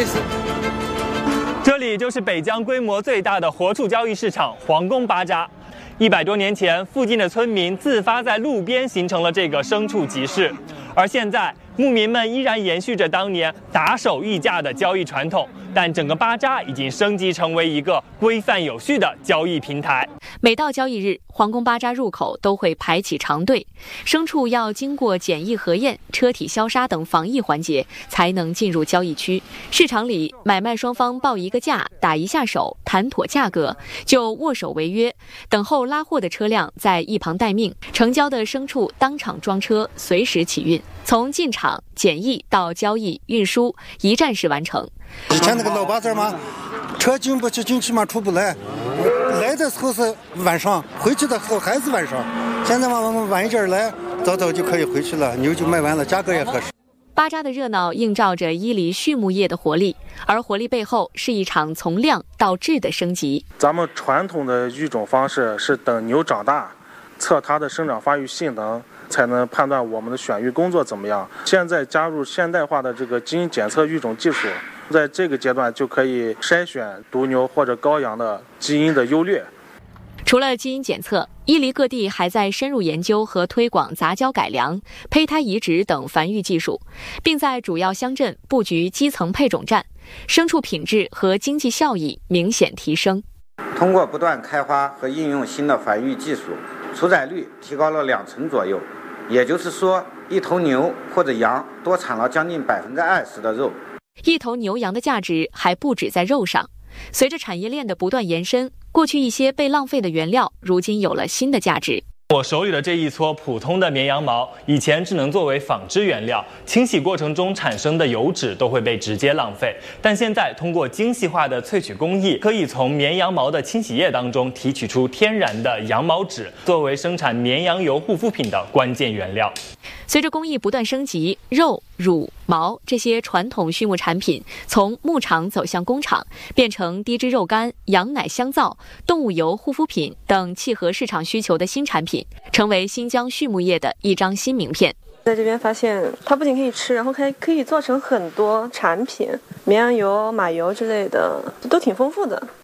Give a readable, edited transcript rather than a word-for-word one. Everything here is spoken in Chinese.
这里就是北疆规模最大的活畜交易市场皇宫巴扎。100多年前，附近的村民自发在路边形成了这个牲畜集市，而现在牧民们依然延续着当年打手议价的交易传统，但整个巴扎已经升级成为一个规范有序的交易平台。 每到交易日，皇宫巴扎入口都会排起长队，牲畜要经过检疫核验、车体消杀等防疫环节，才能进入交易区。市场里，买卖双方报一个价，打一下手，谈妥价格，就握手为约，等候拉货的车辆在一旁待命，成交的牲畜当场装车，随时起运。从进场、检疫到交易、运输，一站式完成。 以前那个老巴扎嘛，车进不去，进去嘛出不来，来的时候是晚上，回去的时候还是晚上。现在嘛，我们晚一点来，早早就可以回去了，牛就卖完了，价格也合适。 巴扎的热闹映照着伊犁畜牧业的活力，而活力背后是一场从量到质的升级。 咱们传统的育种方式是等牛长大，测它的生长发育性能，才能判断我们的选育工作怎么样。现在加入现代化的这个基因检测育种技术，在这个阶段就可以筛选犊牛或者羔羊的基因的优劣。 除了基因检测，伊犁各地还在深入研究和推广杂交改良、胚胎移植等繁育技术，并在主要乡镇布局基层配种站，牲畜品质和经济效益明显提升。 通过不断开发和应用新的繁育技术，出仔率提高了2成左右，也就是说，一头牛或者羊多产了将近20%的肉。 一头牛羊的价值还不止在肉上。随着产业链的不断延伸，过去一些被浪费的原料，如今有了新的价值。 我手里的这一撮普通的绵羊毛，以前只能作为纺织原料，清洗过程中产生的油脂都会被直接浪费。但现在通过精细化的萃取工艺，可以从绵羊毛的清洗液当中提取出天然的羊毛脂，作为生产绵羊油护肤品的关键原料。 随着工艺不断升级，肉、乳、毛这些传统畜牧产品从牧场走向工厂，变成低脂肉干、羊奶香皂、动物油护肤品等契合市场需求的新产品，成为新疆畜牧业的一张新名片。 在这边发现，它不仅可以吃，然后还可以做成很多产品，绵羊油、马油之类的，都挺丰富的。